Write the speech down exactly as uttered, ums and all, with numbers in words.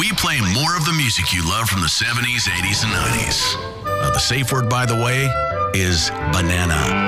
we play more of the music you love from the seventies, eighties, and nineties. Uh, the safe word, by the way, is banana.